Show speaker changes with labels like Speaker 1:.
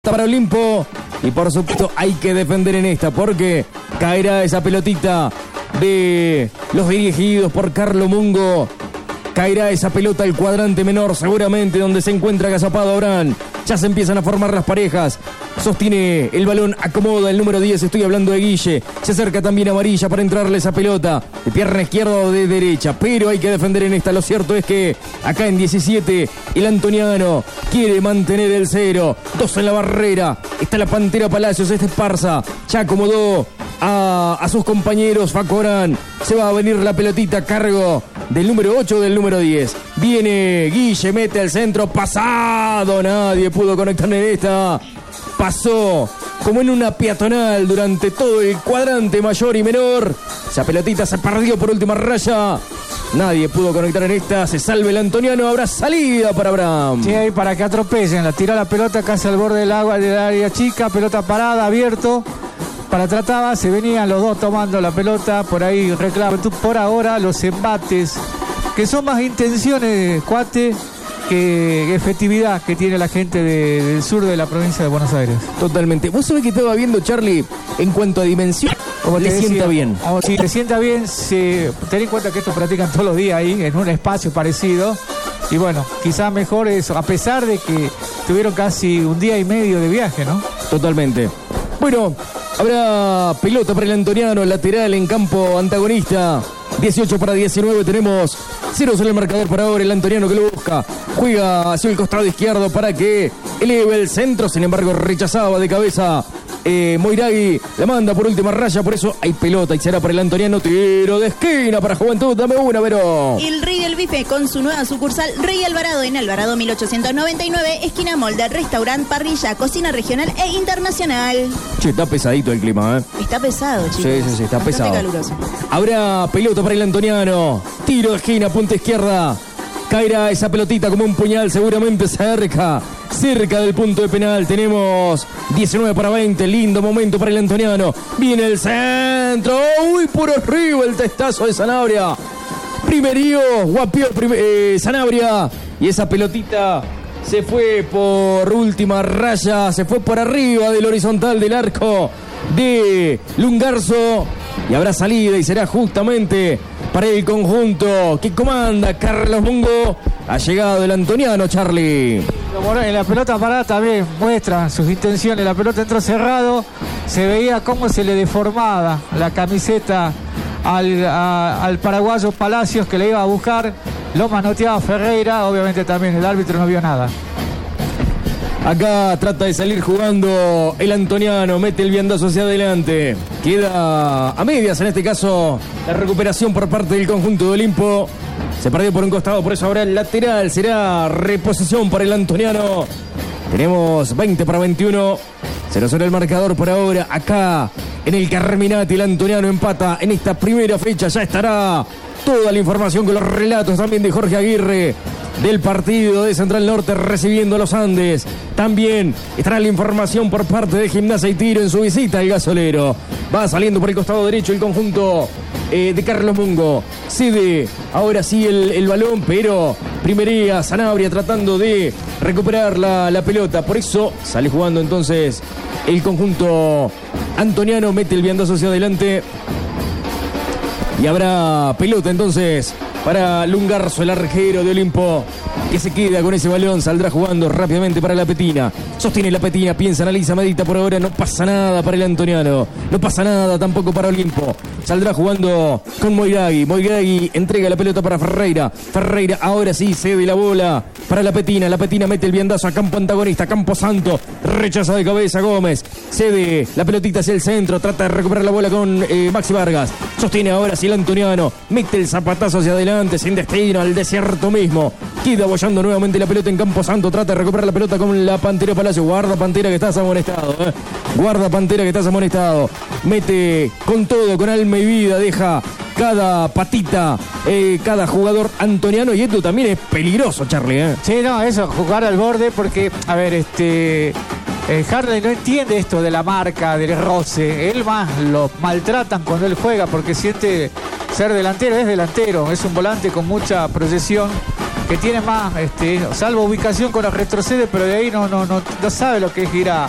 Speaker 1: para Olimpo. Y por supuesto hay que defender en esta porque caerá esa pelotita de los dirigidos por Carlos Mungo. Caerá esa pelota al cuadrante menor, seguramente donde se encuentra agazapado Abraham. Ya se empiezan a formar las parejas. Sostiene el balón, acomoda el número 10, estoy hablando de Guille. Se acerca también Amarilla para entrarle esa pelota. De pierna izquierda o de derecha, pero hay que defender en esta. Lo cierto es que acá en 17 el antoniano quiere mantener el 0. 2 en la barrera. Está la Pantera Palacios, este Esparza. Ya acomodó a sus compañeros. Facorán. Se va a venir la pelotita a cargo del número 8 o del número 10. Viene Guille, mete al centro, pasado. Nadie pudo conectar en esta. Pasó como en una peatonal durante todo el cuadrante mayor y menor. Esa pelotita se perdió por última raya. Nadie pudo conectar en esta. Se salve el antoniano. Habrá salida para Abraham.
Speaker 2: Sí, ahí para que atropellen. La tiró la pelota casi al borde del agua del área chica. Pelota parada, abierto. Para trataba, se venían los dos tomando la pelota. Por ahí reclamo. Por ahora los embates, que son más intenciones, cuate, que efectividad que tiene la gente del sur de la provincia de Buenos Aires.
Speaker 1: Totalmente. Vos sabés que estaba viendo, Charlie, en cuanto a dimensión, como le sienta bien.
Speaker 2: Si le sienta bien, ten en cuenta que esto practican todos los días ahí, en un espacio parecido. Y bueno, quizás mejor eso, a pesar de que tuvieron casi un día y medio de viaje, ¿no?
Speaker 1: Totalmente. Bueno, habrá pelota para el antoniano, lateral en campo antagonista. 18 para 19, tenemos 0 sobre el marcador para ahora. El antoniano que lo busca, juega hacia el costado izquierdo para que eleve el centro. Sin embargo, rechazaba de cabeza Moiragui, la manda por última raya. Por eso hay pelota y será para el antoniano. Tiro de esquina para Juventud. Dame una, Vero.
Speaker 3: El Rey del Bife con su nueva sucursal Rey Alvarado en Alvarado 1899, esquina Molde, restaurante, parrilla, cocina regional e internacional.
Speaker 1: Che, está pesadito el clima, ¿eh?
Speaker 3: Está pesado, chicos.
Speaker 1: Sí, está
Speaker 3: bastante
Speaker 1: pesado.
Speaker 3: Caluroso.
Speaker 1: Habrá pelota para el antoniano. Tiro de esquina, punta izquierda. Caerá esa pelotita como un puñal, seguramente cerca del punto de penal. Tenemos 19 para 20, lindo momento para el antoniano. Viene el centro, uy, por arriba el testazo de Sanabria. Primerío, guapió Sanabria. Y esa pelotita se fue por última raya, se fue por arriba del horizontal del arco de Lungarzo. Y habrá salida y será justamente para el conjunto que comanda Carlos Mungo. Ha llegado el antoniano, Charlie.
Speaker 2: En la pelota parada también muestra sus intenciones. La pelota entró cerrado. Se veía cómo se le deformaba la camiseta al paraguayo Palacios, que le iba a buscar. Lo manoteaba Ferreira. Obviamente también el árbitro no vio nada.
Speaker 1: Acá trata de salir jugando el antoniano, mete el viandazo hacia adelante. Queda a medias en este caso la recuperación por parte del conjunto de Olimpo. Se perdió por un costado, por eso ahora el lateral será reposición para el antoniano. Tenemos 20 para 21. 0 sobre el marcador por ahora. Acá en el Carminati el antoniano empata en esta primera fecha. Ya estará toda la información con los relatos también de Jorge Aguirre del partido de Central Norte recibiendo a los Andes. También estará la información por parte de Gimnasia y Tiro en su visita al Gasolero. Va saliendo por el costado derecho el conjunto de Carlos Mungo. Cede ahora sí el balón, pero primería Sanabria tratando de recuperar la pelota. Por eso sale jugando entonces el conjunto antoniano, mete el viandazo hacia adelante. Y habrá pelota entonces para Lungarzo, el arquero de Olimpo, que se queda con ese balón. Saldrá jugando rápidamente para la Petina. Sostiene la Petina, piensa, analiza, medita. Por ahora no pasa nada para el antoniano. No pasa nada tampoco para Olimpo. Saldrá jugando con Moiragui. Moiragui entrega la pelota para Ferreira. Ferreira ahora sí cede la bola para la Petina. La Petina mete el viandazo a campo antagonista. Campo Santo. Rechaza de cabeza Gómez. Cede la pelotita hacia el centro. Trata de recuperar la bola con Maxi Vargas. Sostiene ahora sí el antoniano. Mete el zapatazo hacia adelante. Sin destino al desierto mismo. Queda bollando nuevamente la pelota en Campo Santo. Trata de recuperar la pelota con la Pantera Palacio. Guarda Pantera que estás amonestado. Guarda Pantera que estás amonestado. Mete con todo, con alma y vida. Deja cada patita, cada jugador antoniano. Y esto también es peligroso, Charlie.
Speaker 2: Sí, no, eso, jugar al borde porque, a ver, Harley no entiende esto de la marca, del roce. Él más lo maltratan cuando él juega porque siente ser delantero. Es delantero, es un volante con mucha proyección, que tiene más, salvo ubicación con los retrocedes, pero de ahí no sabe lo que es ir a